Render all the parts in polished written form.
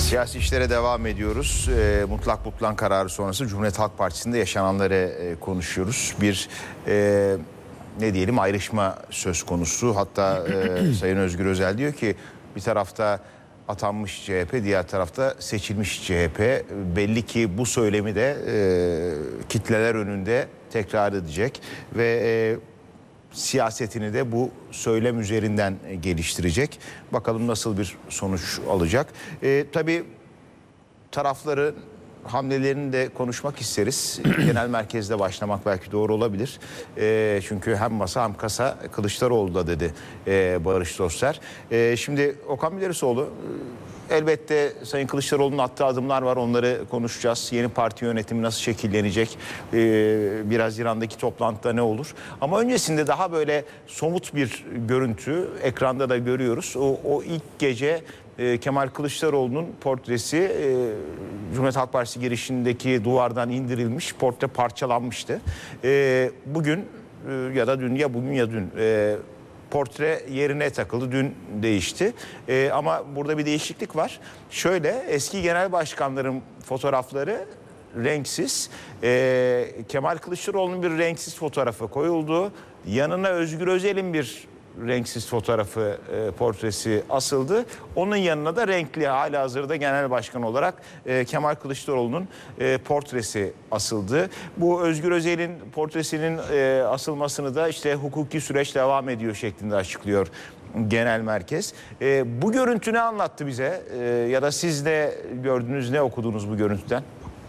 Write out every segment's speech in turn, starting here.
Siyasi işlere devam ediyoruz. Mutlak butlan kararı sonrası Cumhuriyet Halk Partisi'nde yaşananları konuşuyoruz. Bir ne diyelim ayrışma söz konusu. Hatta Sayın Özgür Özel diyor ki bir tarafta atanmış CHP, diğer tarafta seçilmiş CHP. Belli ki bu söylemi de kitleler önünde tekrar edecek ve siyasetini de bu söylem üzerinden geliştirecek. Bakalım nasıl bir sonuç alacak. Tabii tarafları hamlelerini de konuşmak isteriz. Genel merkezde başlamak belki doğru olabilir. Çünkü hem masa hem kasa Kılıçdaroğlu da dedi Barış Dostlar. Şimdi Okan Bilerisoğlu, elbette Sayın Kılıçdaroğlu'nun attığı adımlar var. Onları konuşacağız. Yeni parti yönetimi nasıl şekillenecek? 1 Haziran'daki toplantıda ne olur? Ama öncesinde daha böyle somut bir görüntü ekranda da görüyoruz. O ilk gece Kemal Kılıçdaroğlu'nun portresi Cumhuriyet Halk Partisi girişindeki duvardan indirilmiş, portre parçalanmıştı. Bugün ya da dün, ya bugün ya dün portre yerine takıldı, dün değişti. Ama burada bir değişiklik var. Şöyle, eski genel başkanların fotoğrafları renksiz. Kemal Kılıçdaroğlu'nun bir renksiz fotoğrafı koyuldu. Yanına Özgür Özel'in bir renksiz fotoğrafı, portresi asıldı. Onun yanına da renkli, halihazırda genel başkan olarak Kemal Kılıçdaroğlu'nun portresi asıldı. Bu Özgür Özel'in portresinin asılmasını da işte hukuki süreç devam ediyor şeklinde açıklıyor genel merkez. Bu görüntü ne anlattı bize? Ya da siz ne gördünüz, ne okudunuz bu görüntüden?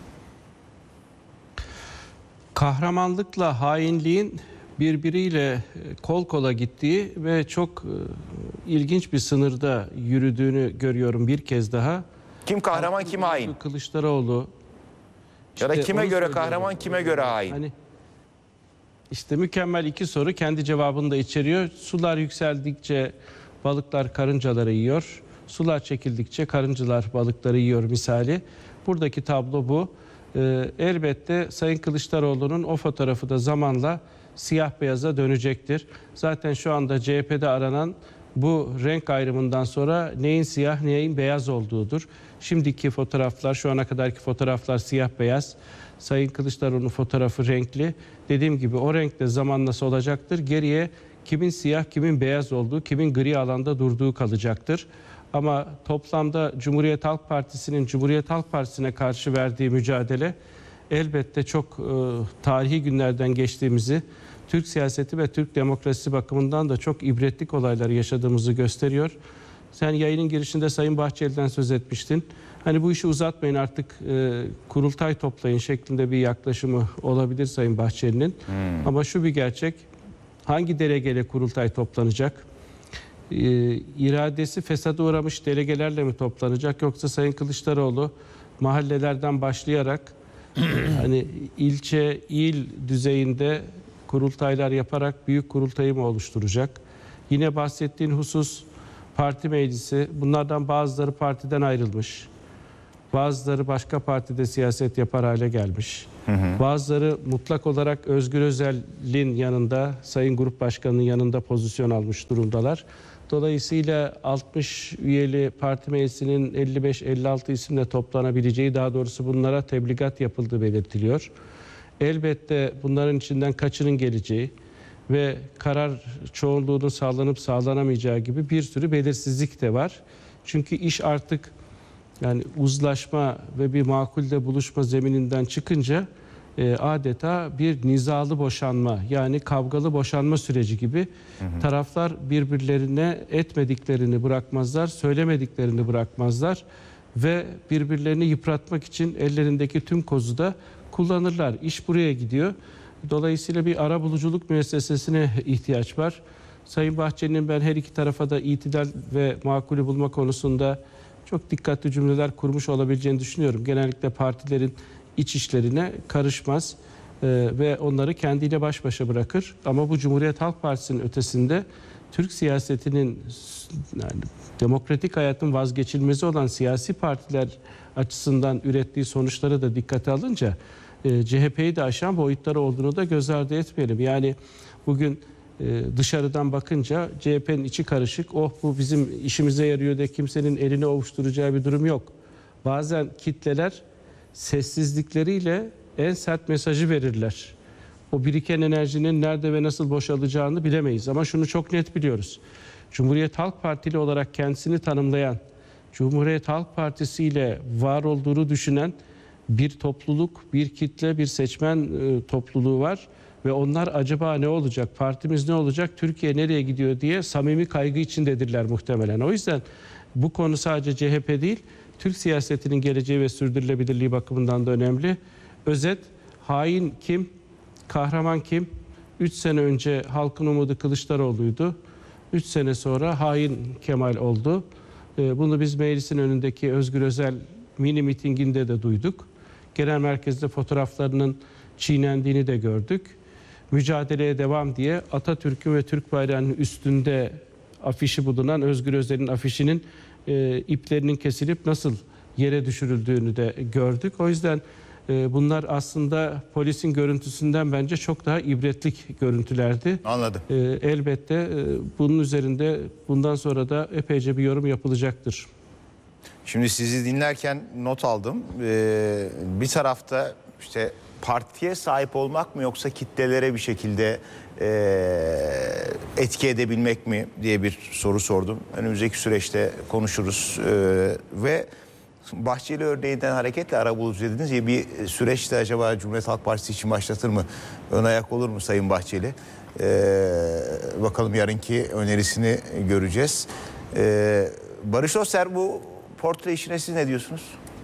Kahramanlıkla hainliğin birbiriyle kol kola gittiği ve çok ilginç bir sınırda yürüdüğünü görüyorum bir kez daha. Kim kahraman, kim hain? Kılıçdaroğlu. Ya da kime göre kahraman, kime göre hain? Hani işte mükemmel iki soru kendi cevabını da içeriyor. Sular yükseldikçe balıklar karıncaları yiyor. Sular çekildikçe karıncalar balıkları yiyor misali. Buradaki tablo bu. Elbette Sayın Kılıçdaroğlu'nun o fotoğrafı da zamanla siyah beyaza dönecektir. Zaten şu anda CHP'de aranan bu renk ayrımından sonra neyin siyah neyin beyaz olduğudur. Şimdiki fotoğraflar, şu ana kadarki fotoğraflar siyah beyaz. Sayın Kılıçdaroğlu'nun fotoğrafı renkli. Dediğim gibi o renkte zaman nasıl olacaktır? Geriye kimin siyah kimin beyaz olduğu, kimin gri alanda durduğu kalacaktır. Ama toplamda Cumhuriyet Halk Partisi'nin Cumhuriyet Halk Partisi'ne karşı verdiği mücadele elbette çok tarihi günlerden geçtiğimizi, Türk siyaseti ve Türk demokrasisi bakımından da çok ibretlik olayları yaşadığımızı gösteriyor. Sen yayının girişinde Sayın Bahçeli'den söz etmiştin. Hani bu işi uzatmayın artık kurultay toplayın şeklinde bir yaklaşımı olabilir Sayın Bahçeli'nin. Ama şu bir gerçek, hangi delegeyle kurultay toplanacak? İradesi fesada uğramış delegelerle mi toplanacak? Yoksa Sayın Kılıçdaroğlu mahallelerden başlayarak hani ilçe, il düzeyinde kurultaylar yaparak büyük kurultayı mı oluşturacak? Yine bahsettiğin husus parti meclisi. Bunlardan bazıları partiden ayrılmış. Bazıları başka partide siyaset yapar hale gelmiş. Bazıları mutlak olarak Özgür Özel'in yanında, Sayın Grup Başkanı'nın yanında pozisyon almış durumdalar. Dolayısıyla 60 üyeli parti meclisinin 55-56 isimle toplanabileceği, daha doğrusu bunlara tebligat yapıldığı belirtiliyor. Elbette bunların içinden kaçının geleceği ve karar çoğunluğunun sağlanıp sağlanamayacağı gibi bir sürü belirsizlik de var. Çünkü iş artık yani uzlaşma ve bir makulde buluşma zemininden çıkınca adeta bir nizalı boşanma, yani kavgalı boşanma süreci gibi taraflar birbirlerine etmediklerini bırakmazlar, söylemediklerini bırakmazlar ve birbirlerini yıpratmak için ellerindeki tüm kozu da kullanırlar. İş buraya gidiyor. Dolayısıyla bir arabuluculuk müessesesine ihtiyaç var. Sayın Bahçeli'nin ben her iki tarafa da itidal ve makulü bulma konusunda çok dikkatli cümleler kurmuş olabileceğini düşünüyorum. Genellikle partilerin iç işlerine karışmaz ve onları kendiyle baş başa bırakır. Ama bu Cumhuriyet Halk Partisi'nin ötesinde Türk siyasetinin, yani demokratik hayatın vazgeçilmezi olan siyasi partiler açısından ürettiği sonuçları da dikkate alınca CHP'yi de aşan boyutları olduğunu da göz ardı etmeyelim. Yani bugün dışarıdan bakınca CHP'nin içi karışık. Oh bu bizim işimize yarıyor de kimsenin elini ovuşturacağı bir durum yok. bazen kitleler sessizlikleriyle en sert mesajı verirler. O biriken enerjinin nerede ve nasıl boşalacağını bilemeyiz. Ama şunu çok net biliyoruz. Cumhuriyet Halk Partili olarak kendisini tanımlayan, Cumhuriyet Halk Partisi ile var olduğunu düşünen bir topluluk, bir kitle, bir seçmen topluluğu var. Ve onlar acaba ne olacak, partimiz ne olacak, Türkiye nereye gidiyor diye samimi kaygı içindedirler muhtemelen. O yüzden bu konu sadece CHP değil, Türk siyasetinin geleceği ve sürdürülebilirliği bakımından da önemli. Özet, hain kim, kahraman kim? 3 sene önce halkın umudu Kılıçdaroğlu'ydu. 3 sene sonra hain Kemal oldu. Bunu biz meclisin önündeki Özgür Özel mini mitinginde de duyduk. Genel merkezde fotoğraflarının çiğnendiğini de gördük. Mücadeleye devam diye Atatürk'ün ve Türk bayrağının üstünde afişi bulunan Özgür Özel'in afişinin iplerinin kesilip nasıl yere düşürüldüğünü de gördük. O yüzden bunlar aslında polisin görüntüsünden bence çok daha ibretlik görüntülerdi. Anladım. Elbette bunun üzerinde bundan sonra da epeyce bir yorum yapılacaktır. Şimdi sizi dinlerken not aldım. Bir tarafta işte partiye sahip olmak mı yoksa kitlelere bir şekilde etki edebilmek mi diye bir soru sordum. Önümüzdeki süreçte konuşuruz. Ve Bahçeli örneğinden hareketle arabulucu dediniz ya, bir süreçte acaba Cumhuriyet Halk Partisi için başlatır mı? Ön ayak olur mu Sayın Bahçeli? Bakalım, yarınki önerisini göreceğiz. Barış Özser, bu portre işine siz ne diyorsunuz?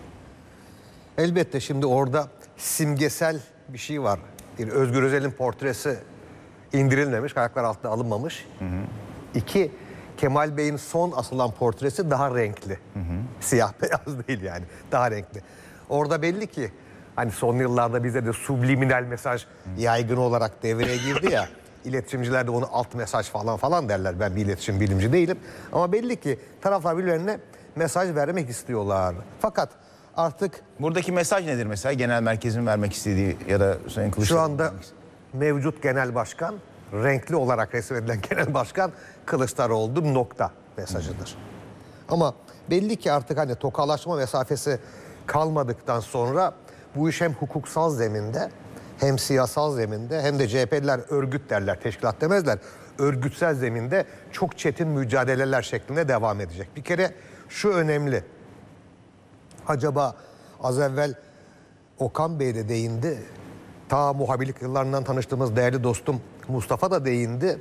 Elbette şimdi orada simgesel bir şey var. Bir Özgür Özel'in portresi indirilmemiş, ayaklar altına alınmamış. İki, Kemal Bey'in son asılan portresi daha renkli. Siyah beyaz değil yani, daha renkli. Orada belli ki hani son yıllarda bize de subliminal mesaj yaygın olarak devreye girdi ya. İletişimciler de onu alt mesaj falan derler. Ben bir iletişim bilimci değilim. Ama belli ki taraflar birbirlerine mesaj vermek istiyorlar. Fakat artık buradaki mesaj nedir mesela? Genel merkezin vermek istediği ya da Sayın Kılıçdaroğlu? Şu anda mevcut genel başkan, renkli olarak resmedilen genel başkan Kılıçdaroğlu nokta mesajıdır. Ama belli ki artık hani tokalaşma mesafesi kalmadıktan sonra bu iş hem hukuksal zeminde hem siyasal zeminde hem de CHP'liler örgüt derler, teşkilat demezler. Örgütsel zeminde çok çetin mücadeleler şeklinde devam edecek. Bir kere şu önemli. Acaba az evvel Okan Bey de değindi. Ta muhabirlik yıllarından tanıştığımız değerli dostum Mustafa da değindi.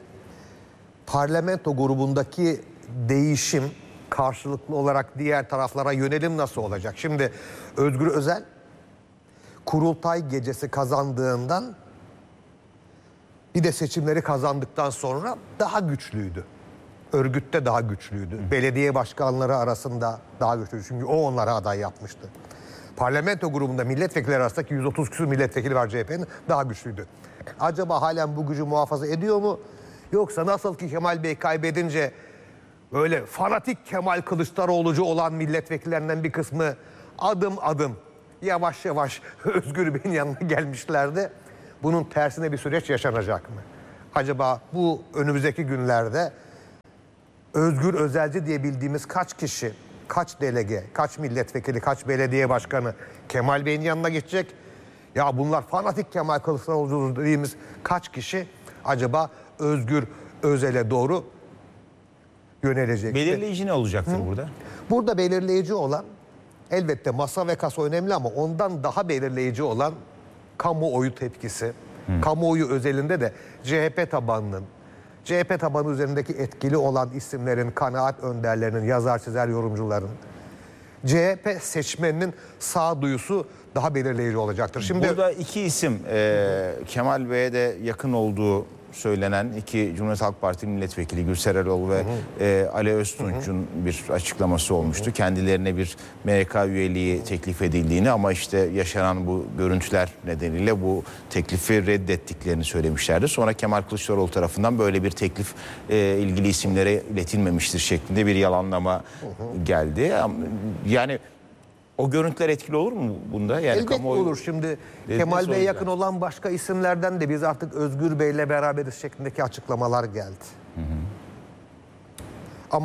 Parlamento grubundaki değişim karşılıklı olarak diğer taraflara yönelim nasıl olacak? Şimdi Özgür Özel kurultay gecesi kazandığından bir de seçimleri kazandıktan sonra daha güçlüydü. Örgütte daha güçlüydü. Belediye başkanları arasında daha güçlüydü. Çünkü o onlara aday yapmıştı. Parlamento grubunda milletvekilleri arasındaki 130 küsur milletvekili var CHP'nin, daha güçlüydü. Acaba halen bu gücü muhafaza ediyor mu? Yoksa nasıl ki Kemal Bey kaybedince öyle fanatik Kemal Kılıçdaroğlu'cu olan milletvekillerinden bir kısmı adım adım yavaş yavaş Özgür Bey'in yanına gelmişlerdi. Bunun tersine bir süreç yaşanacak mı? Acaba bu önümüzdeki günlerde Özgür Özelci diye bildiğimiz kaç kişi, kaç delege, kaç milletvekili, kaç belediye başkanı Kemal Bey'in yanına geçecek? Ya bunlar fanatik Kemal Kılıçdaroğlu dediğimiz kaç kişi acaba Özgür Özel'e doğru yönelecek? Belirleyici ne olacaktır burada? Burada belirleyici olan, elbette masa ve kasa önemli ama ondan daha belirleyici olan kamuoyu tepkisi. Kamuoyu özelinde de CHP tabanının, CHP tabanı üzerindeki etkili olan isimlerin, kanaat önderlerinin, yazar çizer yorumcuların, CHP seçmeninin sağduyusu daha belirleyici olacaktır. Şimdi burada iki isim Kemal Bey'e de yakın olduğu söylenen iki Cumhuriyet Halk Partisi milletvekili Gülser Erol ve Ali Öztunç'un bir açıklaması olmuştu. Kendilerine bir MYK üyeliği teklif edildiğini ama işte yaşanan bu görüntüler nedeniyle bu teklifi reddettiklerini söylemişlerdi. Sonra Kemal Kılıçdaroğlu tarafından böyle bir teklif ilgili isimlere iletilmemiştir şeklinde bir yalanlama geldi. Yani o görüntüler etkili olur mu bunda? Yani elbette olur. Şimdi Kemal Bey'e yakın olan başka isimlerden de biz artık Özgür Bey'le beraberiz şeklindeki açıklamalar geldi. Ama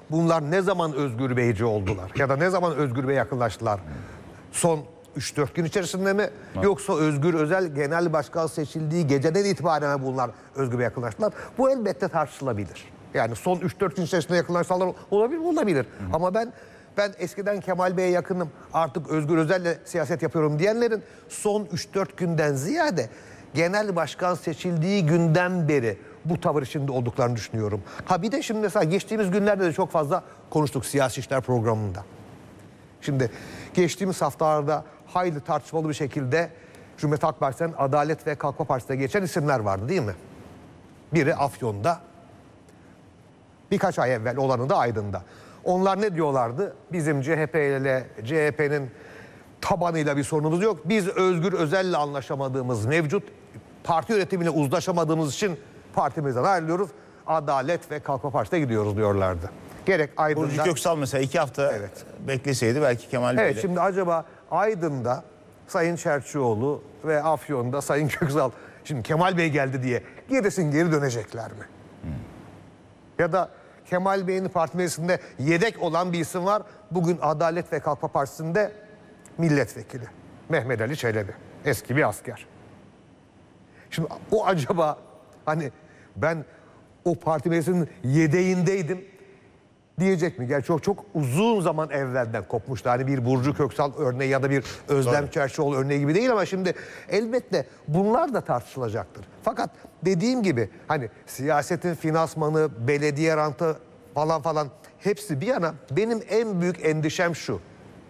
bunlar ne zaman Özgür Beyci oldular? Ya da ne zaman Özgür Bey'e yakınlaştılar? Son 3-4 gün içerisinde mi? Yoksa Özgür Özel genel başkan seçildiği geceden itibaren bunlar Özgür Bey'e yakınlaştılar? Bu elbette tartışılabilir. Yani son 3-4 gün içerisinde yakınlaştılar olabilir mi? Olabilir. Ama ben eskiden Kemal Bey'e yakınım, artık Özgür Özel'le siyaset yapıyorum diyenlerin son 3-4 günden ziyade genel başkan seçildiği günden beri bu tavır içinde olduklarını düşünüyorum. Ha bir de şimdi mesela geçtiğimiz günlerde de çok fazla konuştuk siyasi işler programında. Şimdi geçtiğimiz haftalarda hayli tartışmalı bir şekilde Cumhuriyet Halk Partisi'nin Adalet ve Kalkınma Partisi'ne geçen isimler vardı değil mi? Biri Afyon'da, birkaç ay evvel olanı da Aydın'da. Onlar ne diyorlardı? Bizim CHP'nin tabanıyla bir sorunumuz yok. Biz Özgür Özel'le anlaşamadığımız, mevcut parti yönetimiyle uzlaşamadığımız için partimizden ayrılıyoruz. Adalet ve Kalkınma Partisi'ne gidiyoruz diyorlardı. Gerek Aydın'da... Burcu Köksal mesela 2 hafta bekleseydi belki Kemal Bey'le... Evet, şimdi acaba Aydın'da Sayın Çerçioğlu ve Afyon'da Sayın Köksal, şimdi Kemal Bey geldi diye geri dönecekler mi? Ya da Kemal Bey'in parti meclisinde yedek olan bir isim var. Bugün Adalet ve Kalkınma Partisi'nde milletvekili Mehmet Ali Çelebi. Eski bir asker. Şimdi o acaba hani ben o parti meclisinin yedeğindeydim diyecek mi? Gerçi çok uzun zaman evvelden kopmuştu. Hani bir Burcu Köksal örneği ya da bir Özlem Çerçioğlu örneği gibi değil ama şimdi elbette bunlar da tartışılacaktır. Fakat dediğim gibi hani siyasetin finansmanı, belediye rantı falan hepsi bir yana benim en büyük endişem şu.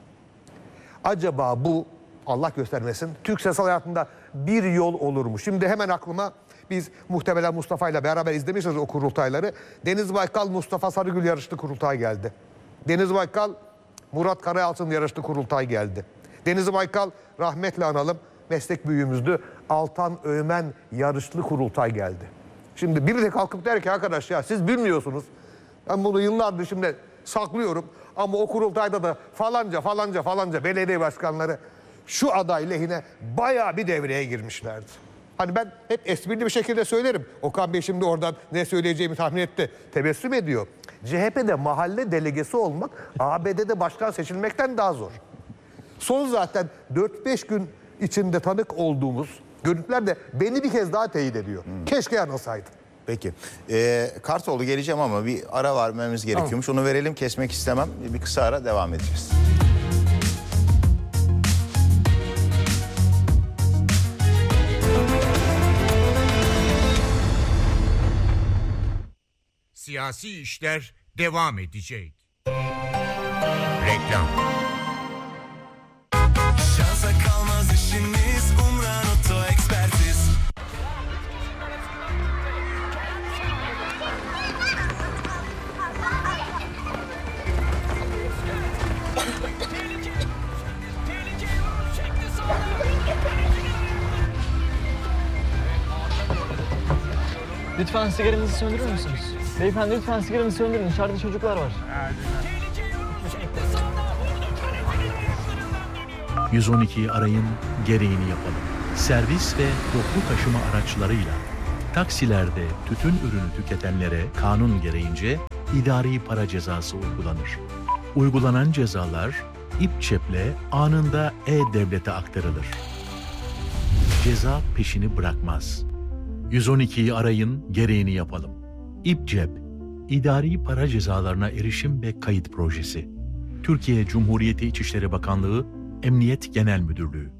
Acaba bu Allah göstermesin Türk siyasal hayatında bir yol olur mu? Şimdi hemen aklıma biz muhtemelen Mustafa ile beraber izlemişiz o kurultayları. Deniz Baykal, Mustafa Sarıgül yarışlı kurultay geldi. Deniz Baykal, Murat Karayalçın yarışlı kurultay geldi. Deniz Baykal rahmetle analım meslek büyüğümüzdü. Altan Öğmen yarışlı kurultay geldi. Şimdi biri de kalkıp der ki arkadaş ya siz bilmiyorsunuz. Ben bunu yıllardır şimdi saklıyorum. Ama o kurultayda da falanca belediye başkanları şu aday lehine bayağı bir devreye girmişlerdi. Hani ben hep esprili bir şekilde söylerim. Okan Bey şimdi oradan ne söyleyeceğimi tahmin etti. Tebessüm ediyor. CHP'de mahalle delegesi olmak ABD'de başkan seçilmekten daha zor. Son zaten 4-5 gün içinde tanık olduğumuz görüntüler de beni bir kez daha teyit ediyor. Keşke yanılsaydım. Peki. Kartoğlu geleceğim ama bir ara vermemiz gerekiyormuş. Tamam. Onu verelim, kesmek istemem. Bir kısa ara devam edeceğiz. Siyasi işler devam edecek. Reklam. Şansa kalmaz işiniz, Umran Oto Ekspertiz. Lütfen sigaranızı söndürür müsünüz? Beyefendi lütfen sigaranızı söndürün. İçeride çocuklar var. 112'yi arayın, gereğini yapalım. Servis ve toplu taşıma araçlarıyla taksilerde tütün ürünü tüketenlere kanun gereğince idari para cezası uygulanır. Uygulanan cezalar İPÇEP'le anında E-Devlet'e aktarılır. Ceza peşini bırakmaz. 112'yi arayın, gereğini yapalım. İPCEP, İdari Para Cezalarına Erişim ve Kayıt Projesi. Türkiye Cumhuriyeti İçişleri Bakanlığı, Emniyet Genel Müdürlüğü.